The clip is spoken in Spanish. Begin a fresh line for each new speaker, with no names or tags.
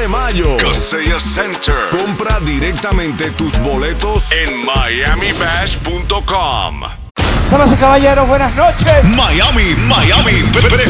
de mayo.
Kaseya Center.
Compra directamente tus boletos
En MiamiBash.com.
Damas y caballeros, buenas noches.
Miami